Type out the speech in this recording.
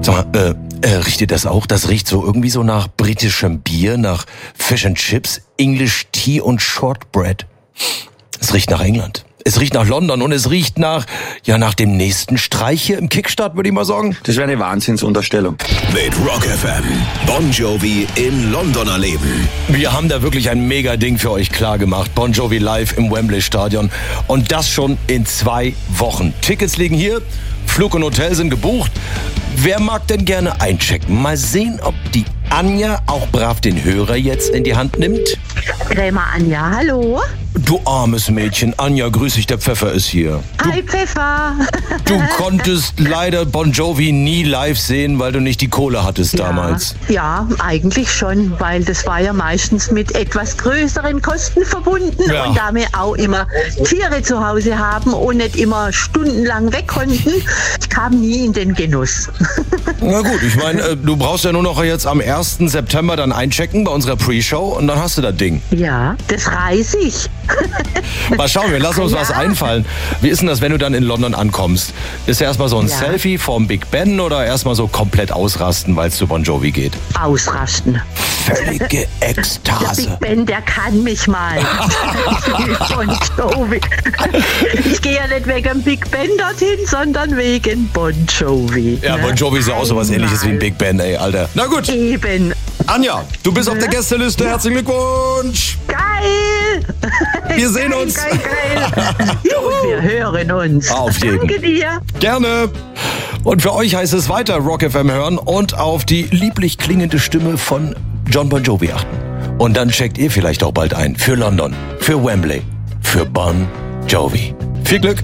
Sag mal, riecht ihr das auch? Das riecht so irgendwie so nach britischem Bier, nach Fish and Chips, English Tea und Shortbread. Es riecht nach England. Es riecht nach London und es riecht nach dem nächsten Streich hier im Kickstart, würde ich mal sagen. Das wäre eine Wahnsinnsunterstellung. Mit Rock FM. Bon Jovi in London erleben. Wir haben da wirklich ein Mega-Ding für euch klar gemacht. Bon Jovi live im Wembley Stadion. Und das schon in 2 Wochen. Tickets liegen hier, Flug und Hotel sind gebucht. Wer mag denn gerne einchecken? Mal sehen, ob die Anja auch brav den Hörer jetzt in die Hand nimmt. Krämer Anja, hallo. Du armes Mädchen, Anja, grüß dich, der Pfeffer ist hier. Hi Pfeffer. Du konntest leider Bon Jovi nie live sehen, weil du nicht die Kohle hattest damals. Ja, eigentlich schon, weil das war ja meistens mit etwas größeren Kosten verbunden. Ja. Und da wir auch immer Tiere zu Hause haben und nicht immer stundenlang weg konnten, ich kam nie in den Genuss. Na gut, ich meine, du brauchst ja nur noch jetzt am 1. September dann einchecken bei unserer Pre-Show und dann hast du das Ding. Ja, das reiß ich. Mal schauen, wir lassen uns was einfallen. Wie ist denn das, wenn du dann in London ankommst? Ist ja erstmal so ein Selfie vorm Big Ben oder erstmal so komplett ausrasten, weil es zu Bon Jovi geht? Ausrasten. Völlige Der Ekstase. Big Ben, der kann mich mal. Bon Jovi. Ich gehe ja nicht wegen Big Ben dorthin, sondern wegen Bon Jovi. Ja, Bon Jovi ist ja auch sowas ähnliches wie ein Big Ben, ey, Alter. Na gut, Eben. Anja, du bist auf der Gästeliste. Herzlichen Glückwunsch. Geil! Wir sehen uns. Geil. Und wir hören uns. Auf jeden. Danke dir. Gerne. Und für euch heißt es weiter Rock FM hören und auf die lieblich klingende Stimme von John Bon Jovi achten. Und dann checkt ihr vielleicht auch bald ein für London, für Wembley, für Bon Jovi. Viel Glück.